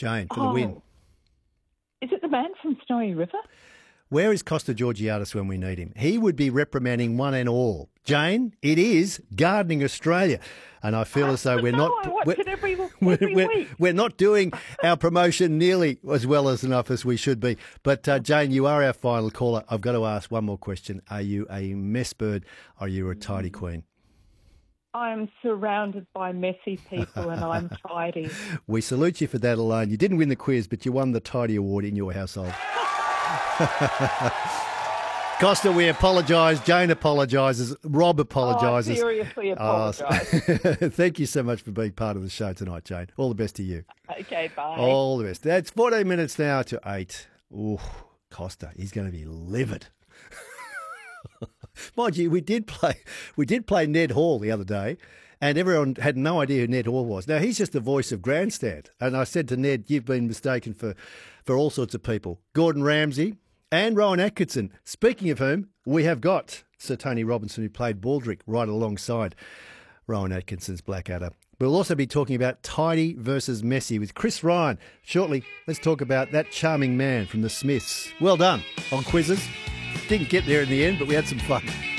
Jane, for the win. Is it the man from Snowy River? Where is Costa Georgiadis when we need him? He would be reprimanding one and all. Jane, it is Gardening Australia. And I feel as though we're not... I watch it every week. We're not doing our promotion nearly as well as enough as we should be. But, Jane, you are our final caller. I've got to ask one more question. Are you a mess bird or are you a tidy queen? I'm surrounded by messy people and I'm tidy. We salute you for that alone. You didn't win the quiz, but you won the Tidy Award in your household. Costa, we apologise. Jane apologises. Rob apologises. Seriously apologise. Thank you so much for being part of the show tonight, Jane. All the best to you. Okay, bye. All the best. That's 14 minutes now to 8. Ooh, Costa, he's going to be livid. Mind you, we did play Ned Hall the other day, and everyone had no idea who Ned Hall was. Now, he's just the voice of Grandstand. And I said to Ned, you've been mistaken for all sorts of people. Gordon Ramsay and Rowan Atkinson. Speaking of whom, we have got Sir Tony Robinson, who played Baldrick, right alongside Rowan Atkinson's Blackadder. We'll also be talking about tidy versus messy with Chris Ryan. Shortly, let's talk about that charming man from the Smiths. Well done on quizzes. Didn't get there in the end, but we had some fun.